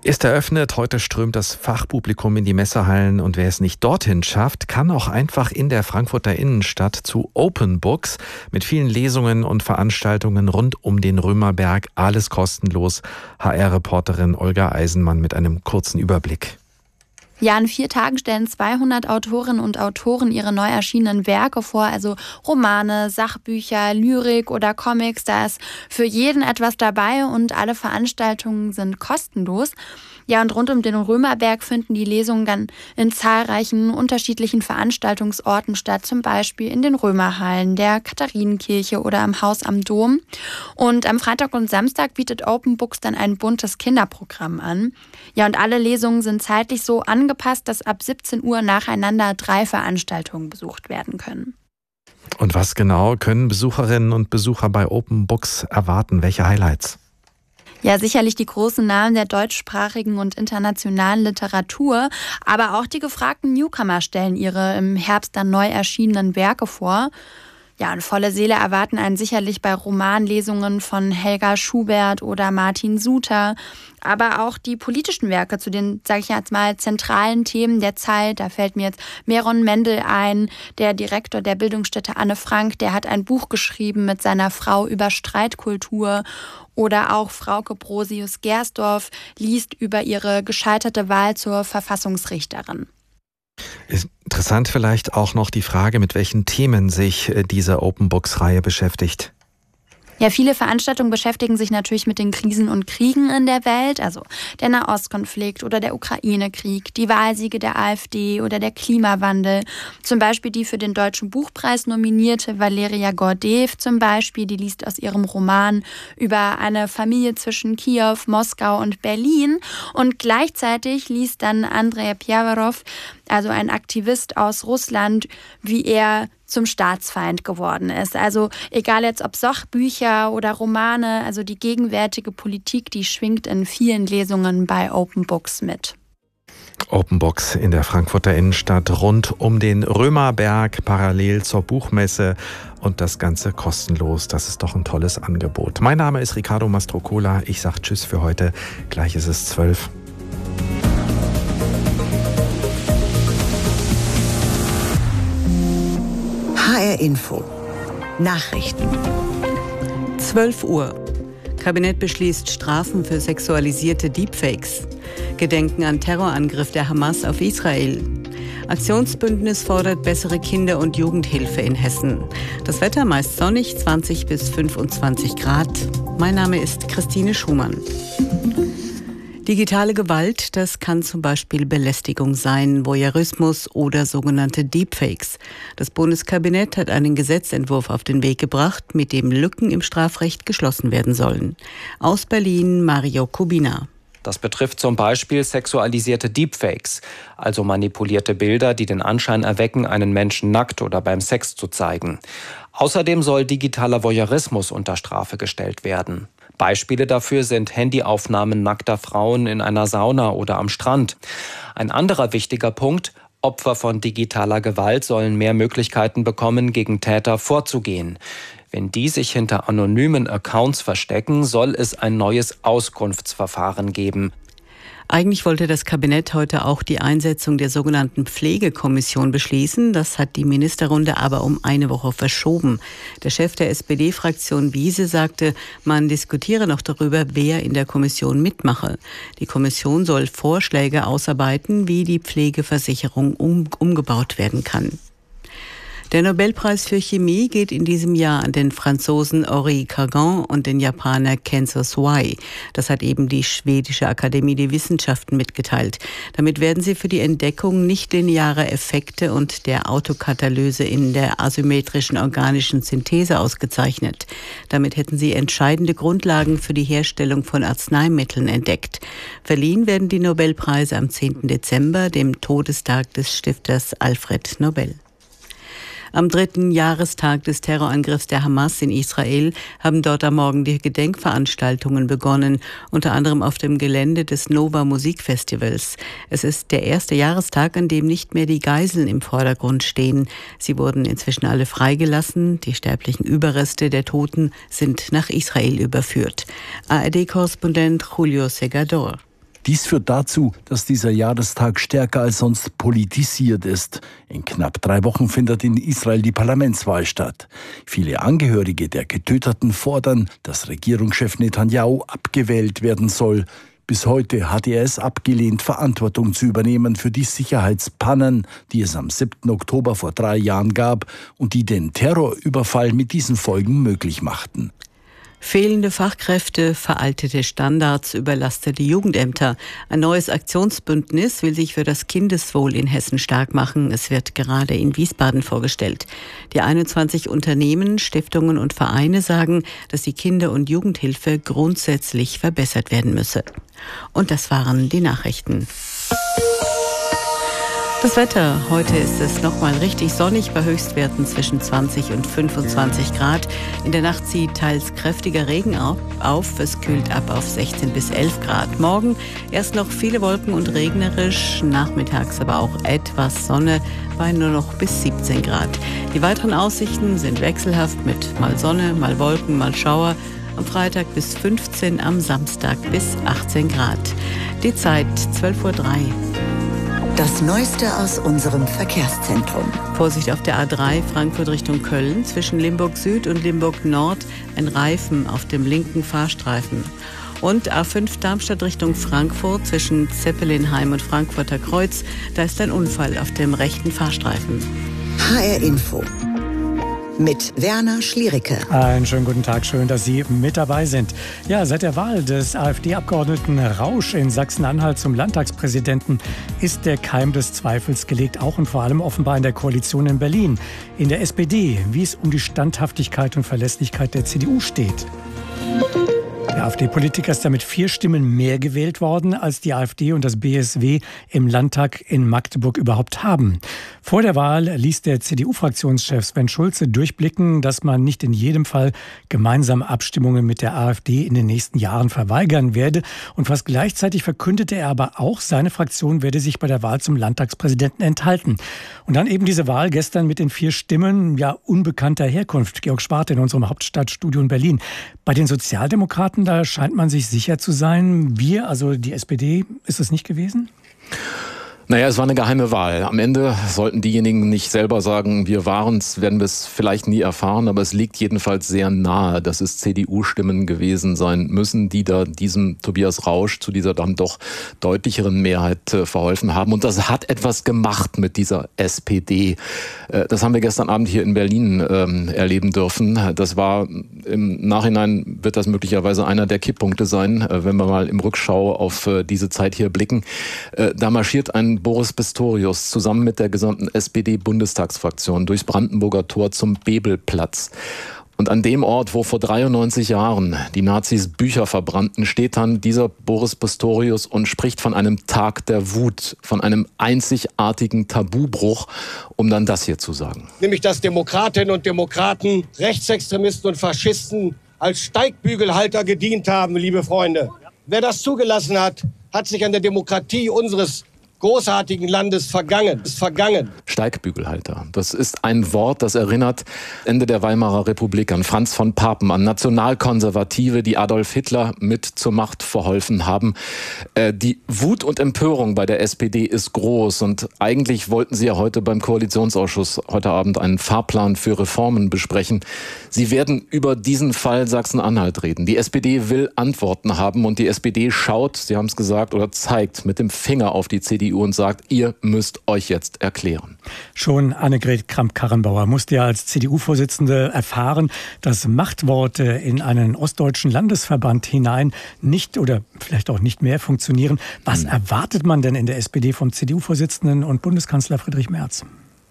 Ist eröffnet, heute strömt das Fachpublikum in die Messehallen und wer es nicht dorthin schafft, kann auch einfach in der Frankfurter Innenstadt zu Open Books mit vielen Lesungen und Veranstaltungen rund um den Römerberg, alles kostenlos. HR-Reporterin Olga Eisenmann mit einem kurzen Überblick. Ja, in 4 Tagen stellen 200 Autorinnen und Autoren ihre neu erschienenen Werke vor, also Romane, Sachbücher, Lyrik oder Comics. Da ist für jeden etwas dabei und alle Veranstaltungen sind kostenlos. Ja, und rund um den Römerberg finden die Lesungen dann in zahlreichen unterschiedlichen Veranstaltungsorten statt, zum Beispiel in den Römerhallen, der Katharinenkirche oder im Haus am Dom. Und am Freitag und Samstag bietet Open Books dann ein buntes Kinderprogramm an. Ja, und alle Lesungen sind zeitlich so angepasst, dass ab 17 Uhr nacheinander 3 Veranstaltungen besucht werden können. Und was genau können Besucherinnen und Besucher bei Open Books erwarten? Welche Highlights? Ja, sicherlich die großen Namen der deutschsprachigen und internationalen Literatur, aber auch die gefragten Newcomer stellen ihre im Herbst dann neu erschienenen Werke vor. Ja, und volle Seele erwarten einen sicherlich bei Romanlesungen von Helga Schubert oder Martin Suter, aber auch die politischen Werke zu den, sage ich jetzt mal, zentralen Themen der Zeit. Da fällt mir jetzt Meron Mendel ein, der Direktor der Bildungsstätte Anne Frank, der hat ein Buch geschrieben mit seiner Frau über Streitkultur. Oder auch Frauke Brosius-Gersdorf liest über ihre gescheiterte Wahl zur Verfassungsrichterin. Interessant vielleicht auch noch die Frage, mit welchen Themen sich diese Open Books-Reihe beschäftigt. Ja, viele Veranstaltungen beschäftigen sich natürlich mit den Krisen und Kriegen in der Welt, also der Nahostkonflikt oder der Ukraine-Krieg, die Wahlsiege der AfD oder der Klimawandel. Zum Beispiel die für den Deutschen Buchpreis nominierte Valeria Gordeev zum Beispiel, die liest aus ihrem Roman über eine Familie zwischen Kiew, Moskau und Berlin. Und gleichzeitig liest dann Andrei Pjawarov, also ein Aktivist aus Russland, wie er zum Staatsfeind geworden ist. Also egal jetzt ob Sachbücher oder Romane, also die gegenwärtige Politik, die schwingt in vielen Lesungen bei Open Books mit. Open Books in der Frankfurter Innenstadt rund um den Römerberg, parallel zur Buchmesse und das Ganze kostenlos. Das ist doch ein tolles Angebot. Mein Name ist Riccardo Mastrocola. Ich sage Tschüss für heute. Gleich ist es 12. HR Info. Nachrichten. 12 Uhr. Kabinett beschließt Strafen für sexualisierte Deepfakes. Gedenken an Terrorangriff der Hamas auf Israel. Aktionsbündnis fordert bessere Kinder- und Jugendhilfe in Hessen. Das Wetter meist sonnig, 20 bis 25 Grad. Mein Name ist Christine Schumann. Digitale Gewalt, das kann zum Beispiel Belästigung sein, Voyeurismus oder sogenannte Deepfakes. Das Bundeskabinett hat einen Gesetzentwurf auf den Weg gebracht, mit dem Lücken im Strafrecht geschlossen werden sollen. Aus Berlin Mario Kubina. Das betrifft zum Beispiel sexualisierte Deepfakes, also manipulierte Bilder, die den Anschein erwecken, einen Menschen nackt oder beim Sex zu zeigen. Außerdem soll digitaler Voyeurismus unter Strafe gestellt werden. Beispiele dafür sind Handyaufnahmen nackter Frauen in einer Sauna oder am Strand. Ein anderer wichtiger Punkt: Opfer von digitaler Gewalt sollen mehr Möglichkeiten bekommen, gegen Täter vorzugehen. Wenn die sich hinter anonymen Accounts verstecken, soll es ein neues Auskunftsverfahren geben. Eigentlich wollte das Kabinett heute auch die Einsetzung der sogenannten Pflegekommission beschließen. Das hat die Ministerrunde aber um eine Woche verschoben. Der Chef der SPD-Fraktion Wiese sagte, man diskutiere noch darüber, wer in der Kommission mitmache. Die Kommission soll Vorschläge ausarbeiten, wie die Pflegeversicherung umgebaut werden kann. Der Nobelpreis für Chemie geht in diesem Jahr an den Franzosen Henri Cargan und den Japaner Kenzo Suai. Das hat eben die schwedische Akademie der Wissenschaften mitgeteilt. Damit werden sie für die Entdeckung nichtlinearer Effekte und der Autokatalyse in der asymmetrischen organischen Synthese ausgezeichnet. Damit hätten sie entscheidende Grundlagen für die Herstellung von Arzneimitteln entdeckt. Verliehen werden die Nobelpreise am 10. Dezember, dem Todestag des Stifters Alfred Nobel. Am 3. Jahrestag des Terrorangriffs der Hamas in Israel haben dort am Morgen die Gedenkveranstaltungen begonnen, unter anderem auf dem Gelände des Nova Musikfestivals. Es ist der erste Jahrestag, an dem nicht mehr die Geiseln im Vordergrund stehen. Sie wurden inzwischen alle freigelassen. Die sterblichen Überreste der Toten sind nach Israel überführt. ARD-Korrespondent Julio Segador. Dies führt dazu, dass dieser Jahrestag stärker als sonst politisiert ist. In knapp 3 Wochen findet in Israel die Parlamentswahl statt. Viele Angehörige der Getöteten fordern, dass Regierungschef Netanyahu abgewählt werden soll. Bis heute hat er es abgelehnt, Verantwortung zu übernehmen für die Sicherheitspannen, die es am 7. Oktober vor 3 Jahren gab und die den Terrorüberfall mit diesen Folgen möglich machten. Fehlende Fachkräfte, veraltete Standards, überlastete Jugendämter. Ein neues Aktionsbündnis will sich für das Kindeswohl in Hessen stark machen. Es wird gerade in Wiesbaden vorgestellt. Die 21 Unternehmen, Stiftungen und Vereine sagen, dass die Kinder- und Jugendhilfe grundsätzlich verbessert werden müsse. Und das waren die Nachrichten. Das Wetter. Heute ist es nochmal richtig sonnig bei Höchstwerten zwischen 20 und 25 Grad. In der Nacht zieht teils kräftiger Regen auf. Es kühlt ab auf 16 bis 11 Grad. Morgen erst noch viele Wolken und regnerisch. Nachmittags aber auch etwas Sonne bei nur noch bis 17 Grad. Die weiteren Aussichten sind wechselhaft mit mal Sonne, mal Wolken, mal Schauer. Am Freitag bis 15, am Samstag bis 18 Grad. Die Zeit 12:03 Uhr. Das Neueste aus unserem Verkehrszentrum. Vorsicht auf der A3 Frankfurt Richtung Köln. Zwischen Limburg Süd und Limburg Nord ein Reifen auf dem linken Fahrstreifen. Und A5 Darmstadt Richtung Frankfurt zwischen Zeppelinheim und Frankfurter Kreuz. Da ist ein Unfall auf dem rechten Fahrstreifen. HR Info. Mit Werner Schliericke. Einen schönen guten Tag, schön, dass Sie mit dabei sind. Ja, seit der Wahl des AfD-Abgeordneten Rausch in Sachsen-Anhalt zum Landtagspräsidenten ist der Keim des Zweifels gelegt, auch und vor allem offenbar in der Koalition in Berlin. In der SPD, wie es um die Standhaftigkeit und Verlässlichkeit der CDU steht. Der AfD-Politiker ist damit 4 Stimmen mehr gewählt worden, als die AfD und das BSW im Landtag in Magdeburg überhaupt haben. Vor der Wahl ließ der CDU-Fraktionschef Sven Schulze durchblicken, dass man nicht in jedem Fall gemeinsame Abstimmungen mit der AfD in den nächsten Jahren verweigern werde. Und fast gleichzeitig verkündete er aber auch, seine Fraktion werde sich bei der Wahl zum Landtagspräsidenten enthalten. Und dann eben diese Wahl gestern mit den 4 Stimmen unbekannter Herkunft. Georg Schwarte in unserem Hauptstadtstudio in Berlin. Bei den Sozialdemokraten, da scheint man sich sicher zu sein. Wir, also die SPD, ist es nicht gewesen? Naja, es war eine geheime Wahl. Am Ende sollten diejenigen nicht selber sagen, wir waren's, werden wir es vielleicht nie erfahren, aber es liegt jedenfalls sehr nahe, dass es CDU-Stimmen gewesen sein müssen, die da diesem Tobias Rausch zu dieser dann doch deutlicheren Mehrheit verholfen haben. Und das hat etwas gemacht mit dieser SPD. Das haben wir gestern Abend hier in Berlin erleben dürfen. Das war, im Nachhinein wird das möglicherweise einer der Kipppunkte sein, wenn wir mal im Rückschau auf diese Zeit hier blicken. Da marschiert ein Boris Pistorius zusammen mit der gesamten SPD-Bundestagsfraktion durchs Brandenburger Tor zum Bebelplatz. Und an dem Ort, wo vor 93 Jahren die Nazis Bücher verbrannten, steht dann dieser Boris Pistorius und spricht von einem Tag der Wut, von einem einzigartigen Tabubruch, um dann das hier zu sagen. Nämlich, dass Demokratinnen und Demokraten, Rechtsextremisten und Faschisten als Steigbügelhalter gedient haben, liebe Freunde. Wer das zugelassen hat, hat sich an der Demokratie unseres großartigen Landes vergangen. Steigbügelhalter. Das ist ein Wort, das erinnert Ende der Weimarer Republik an Franz von Papen, an Nationalkonservative, die Adolf Hitler mit zur Macht verholfen haben. Die Wut und Empörung bei der SPD ist groß und eigentlich wollten sie ja heute beim Koalitionsausschuss heute Abend einen Fahrplan für Reformen besprechen. Sie werden über diesen Fall Sachsen-Anhalt reden. Die SPD will Antworten haben und die SPD schaut, Sie haben es gesagt, oder zeigt mit dem Finger auf die CDU und sagt, ihr müsst euch jetzt erklären. Schon Annegret Kramp-Karrenbauer musste ja als CDU-Vorsitzende erfahren, dass Machtworte in einen ostdeutschen Landesverband hinein nicht oder vielleicht auch nicht mehr funktionieren. Was erwartet man denn in der SPD vom CDU-Vorsitzenden und Bundeskanzler Friedrich Merz?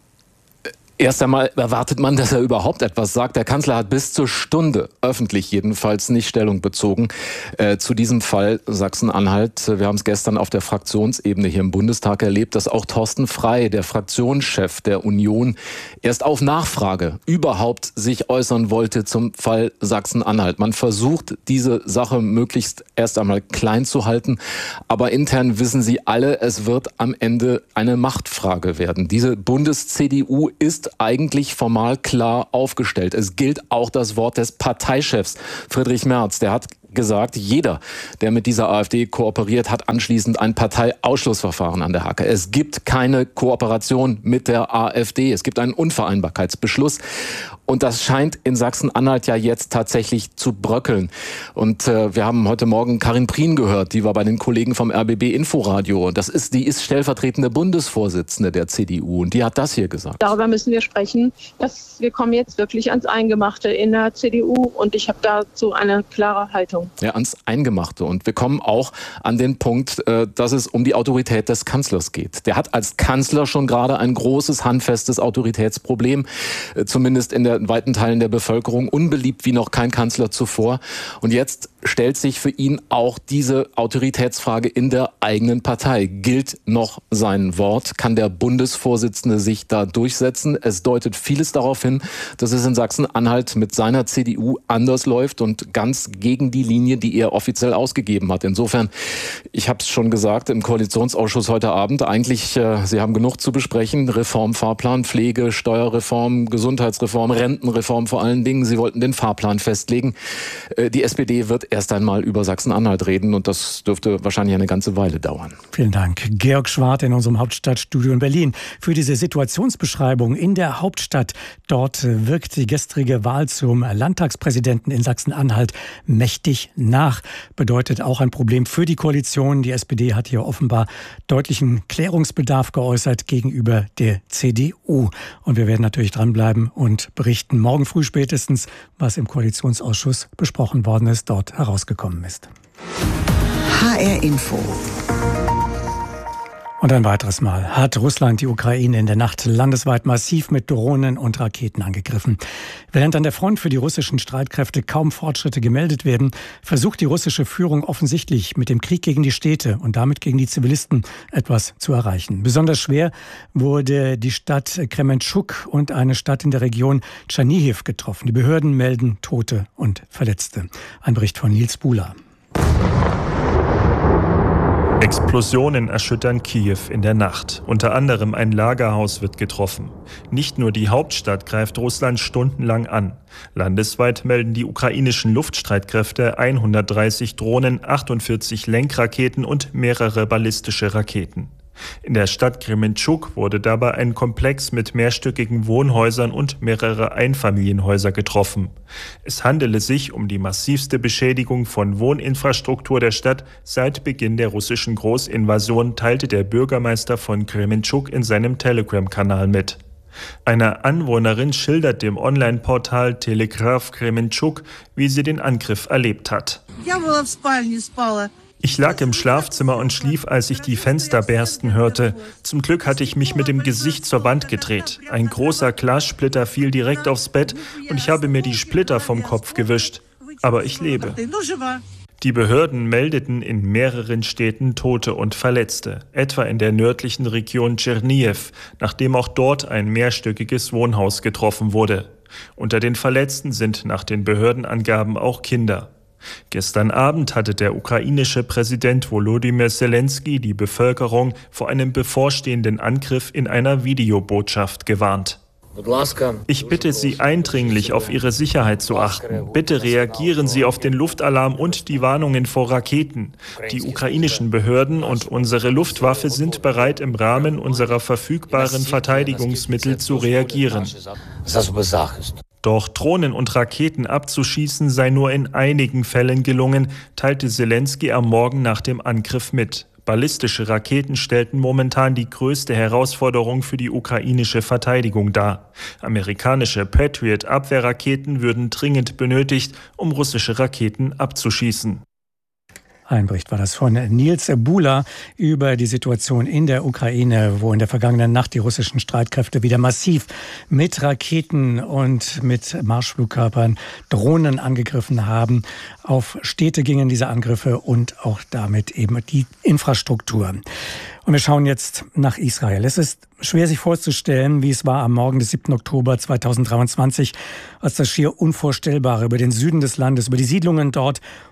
Erst einmal erwartet man, dass er überhaupt etwas sagt. Der Kanzler hat bis zur Stunde, öffentlich jedenfalls, nicht Stellung bezogen zu diesem Fall Sachsen-Anhalt. Wir haben es gestern auf der Fraktionsebene hier im Bundestag erlebt, dass auch Thorsten Frey, der Fraktionschef der Union, erst auf Nachfrage überhaupt sich äußern wollte zum Fall Sachsen-Anhalt. Man versucht, diese Sache möglichst erst einmal klein zu halten, aber intern wissen sie alle, es wird am Ende eine Machtfrage werden. Diese Bundes-CDU ist eigentlich formal klar aufgestellt. Es gilt auch das Wort des Parteichefs Friedrich Merz. Der hat gesagt, jeder, der mit dieser AfD kooperiert, hat anschließend ein Parteiausschlussverfahren an der Hacke. Es gibt keine Kooperation mit der AfD. Es gibt einen Unvereinbarkeitsbeschluss. Und das scheint in Sachsen-Anhalt ja jetzt tatsächlich zu bröckeln. Und wir haben heute Morgen Karin Prien gehört, die war bei den Kollegen vom RBB Inforadio. Die ist stellvertretende Bundesvorsitzende der CDU und die hat das hier gesagt. Darüber müssen wir sprechen, dass wir kommen jetzt wirklich ans Eingemachte in der CDU und ich habe dazu eine klare Haltung. Ja, ans Eingemachte. Und wir kommen auch an den Punkt, dass es um die Autorität des Kanzlers geht. Der hat als Kanzler schon gerade ein großes, handfestes Autoritätsproblem, zumindest in den weiten Teilen der Bevölkerung, unbeliebt wie noch kein Kanzler zuvor. Und jetzt stellt sich für ihn auch diese Autoritätsfrage in der eigenen Partei. Gilt noch sein Wort? Kann der Bundesvorsitzende sich da durchsetzen? Es deutet vieles darauf hin, dass es in Sachsen-Anhalt mit seiner CDU anders läuft und ganz gegen die Linie, die er offiziell ausgegeben hat. Insofern, ich habe es schon gesagt im Koalitionsausschuss heute Abend, eigentlich, Sie haben genug zu besprechen. Reformfahrplan, Pflege, Steuerreform, Gesundheitsreform, Rentenreform vor allen Dingen. Sie wollten den Fahrplan festlegen. Die SPD wird erst einmal über Sachsen-Anhalt reden und das dürfte wahrscheinlich eine ganze Weile dauern. Vielen Dank. Georg Schwart in unserem Hauptstadtstudio in Berlin für diese Situationsbeschreibung in der Hauptstadt. Dort wirkt die gestrige Wahl zum Landtagspräsidenten in Sachsen-Anhalt mächtig nach. Bedeutet auch ein Problem für die Koalition. Die SPD hat hier offenbar deutlichen Klärungsbedarf geäußert gegenüber der CDU. Und wir werden natürlich dranbleiben und berichten morgen früh spätestens, was im Koalitionsausschuss besprochen worden ist, dort herausgekommen ist. HR Info. Und ein weiteres Mal hat Russland die Ukraine in der Nacht landesweit massiv mit Drohnen und Raketen angegriffen. Während an der Front für die russischen Streitkräfte kaum Fortschritte gemeldet werden, versucht die russische Führung offensichtlich mit dem Krieg gegen die Städte und damit gegen die Zivilisten etwas zu erreichen. Besonders schwer wurde die Stadt Krementschuk und eine Stadt in der Region Tschernihiw getroffen. Die Behörden melden Tote und Verletzte. Ein Bericht von Nils Buhler. Explosionen erschüttern Kiew in der Nacht. Unter anderem ein Lagerhaus wird getroffen. Nicht nur die Hauptstadt greift Russland stundenlang an. Landesweit melden die ukrainischen Luftstreitkräfte 130 Drohnen, 48 Lenkraketen und mehrere ballistische Raketen. In der Stadt Krementschuk wurde dabei ein Komplex mit mehrstöckigen Wohnhäusern und mehrere Einfamilienhäuser getroffen. Es handele sich um die massivste Beschädigung von Wohninfrastruktur der Stadt seit Beginn der russischen Großinvasion, teilte der Bürgermeister von Krementschuk in seinem Telegram-Kanal mit. Eine Anwohnerin schildert dem Online-Portal Telegraf Krementschuk, wie sie den Angriff erlebt hat. Ich lag im Schlafzimmer und schlief, als ich die Fenster bersten hörte. Zum Glück hatte ich mich mit dem Gesicht zur Wand gedreht. Ein großer Glassplitter fiel direkt aufs Bett und ich habe mir die Splitter vom Kopf gewischt. Aber ich lebe. Die Behörden meldeten in mehreren Städten Tote und Verletzte, etwa in der nördlichen Region Tschernihiw, nachdem auch dort ein mehrstöckiges Wohnhaus getroffen wurde. Unter den Verletzten sind nach den Behördenangaben auch Kinder. Gestern Abend hatte der ukrainische Präsident Volodymyr Zelensky die Bevölkerung vor einem bevorstehenden Angriff in einer Videobotschaft gewarnt. Ich bitte Sie eindringlich, auf Ihre Sicherheit zu achten. Bitte reagieren Sie auf den Luftalarm und die Warnungen vor Raketen. Die ukrainischen Behörden und unsere Luftwaffe sind bereit, im Rahmen unserer verfügbaren Verteidigungsmittel zu reagieren. Doch Drohnen und Raketen abzuschießen sei nur in einigen Fällen gelungen, teilte Zelensky am Morgen nach dem Angriff mit. Ballistische Raketen stellten momentan die größte Herausforderung für die ukrainische Verteidigung dar. Amerikanische Patriot-Abwehrraketen würden dringend benötigt, um russische Raketen abzuschießen. Ein Bericht war das von Nils Buhler über die Situation in der Ukraine, wo in der vergangenen Nacht die russischen Streitkräfte wieder massiv mit Raketen und mit Marschflugkörpern Drohnen angegriffen haben. Auf Städte gingen diese Angriffe und auch damit eben die Infrastruktur. Und wir schauen jetzt nach Israel. Es ist schwer sich vorzustellen, wie es war am Morgen des 7. Oktober 2023, als das schier Unvorstellbare über den Süden des Landes, über die Siedlungen dort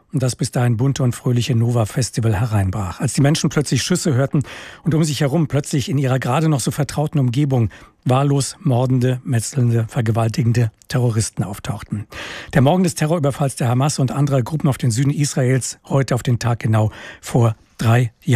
und das bis dahin bunte und fröhliche Nova-Festival hereinbrach. Als die Menschen plötzlich Schüsse hörten und um sich herum plötzlich in ihrer gerade noch so vertrauten Umgebung wahllos mordende, metzelnde, vergewaltigende Terroristen auftauchten. Der Morgen des Terrorüberfalls der Hamas und anderer Gruppen auf den Süden Israels, heute auf den Tag genau vor 3 Jahren.